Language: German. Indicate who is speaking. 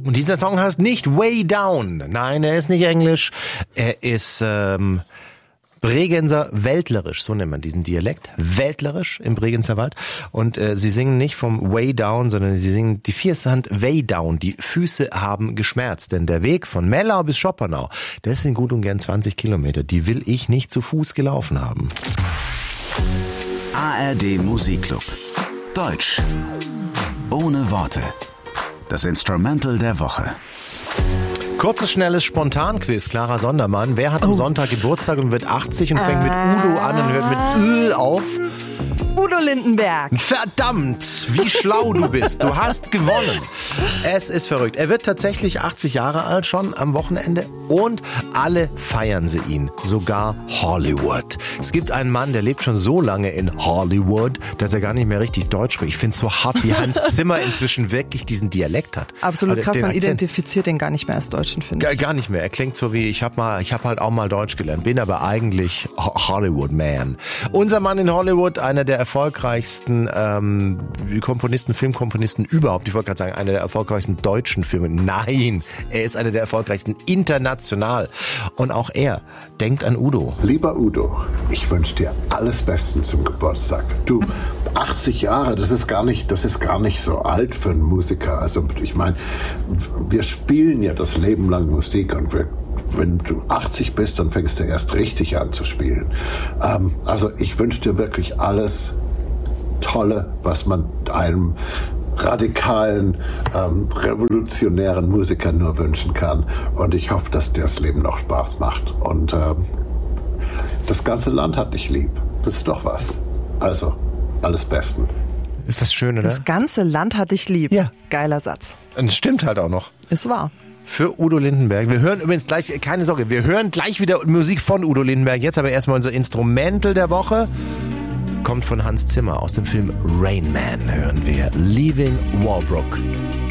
Speaker 1: Und dieser Song heißt nicht Way Down. Nein, er ist nicht englisch. Er ist Bregenzer Weltlerisch, so nennt man diesen Dialekt. Weltlerisch im Bregenzer Wald. Und sie singen nicht vom Way Down, sondern sie singen die vierte Hand Way Down. Die Füße haben geschmerzt. Denn der Weg von Mellau bis Schoppernau, das sind gut und gern 20 Kilometer. Die will ich nicht zu Fuß gelaufen haben.
Speaker 2: ARD Musikclub. Deutsch. Ohne Worte. Das Instrumental der Woche.
Speaker 1: Kurzes, schnelles Spontanquiz. Clara Sondermann. Wer hat am Sonntag Geburtstag und wird 80 und fängt mit Udo an und hört mit Öl auf?
Speaker 3: Udo Lindenberg.
Speaker 1: Verdammt, wie schlau du bist. Du hast gewonnen. Es ist verrückt. Er wird tatsächlich 80 Jahre alt schon am Wochenende und alle feiern sie ihn. Sogar Hollywood. Es gibt einen Mann, der lebt schon so lange in Hollywood, dass er gar nicht mehr richtig Deutsch spricht. Ich finde es so hart, wie Hans Zimmer inzwischen wirklich diesen Dialekt hat.
Speaker 3: Absolut krass, man
Speaker 1: Akzent.
Speaker 3: identifiziert den gar nicht mehr als Deutschen, finde ich.
Speaker 1: Gar nicht mehr. Er klingt so wie, ich hab halt auch mal Deutsch gelernt, bin aber eigentlich Hollywood-Man. Unser Mann in Hollywood, einer der erfolgreichsten Filmkomponisten überhaupt. Ich wollte gerade sagen, einer der erfolgreichsten deutschen Filme. Nein, er ist einer der erfolgreichsten international. Und auch er denkt an Udo.
Speaker 4: Lieber Udo, ich wünsche dir alles Beste zum Geburtstag. Du, 80 Jahre, das ist gar nicht so alt für einen Musiker. Also ich meine, wir spielen ja das Leben lang Musik und wenn du 80 bist, dann fängst du erst richtig an zu spielen. Also ich wünsche dir wirklich alles Tolle, was man einem radikalen, revolutionären Musiker nur wünschen kann. Und ich hoffe, dass dir das Leben noch Spaß macht. Und das ganze Land hat dich lieb. Das ist doch was. Also, alles Besten.
Speaker 1: Ist das schön, oder?
Speaker 3: Das ganze Land hat dich lieb.
Speaker 1: Ja.
Speaker 3: Geiler Satz.
Speaker 1: Und es stimmt halt auch noch.
Speaker 3: Ist wahr.
Speaker 1: Für Udo Lindenberg. Wir hören übrigens gleich, keine Sorge, wir hören gleich wieder Musik von Udo Lindenberg. Jetzt aber erstmal unser Instrumental der Woche. Kommt von Hans Zimmer aus dem Film Rain Man, hören wir Leaving Walbrook.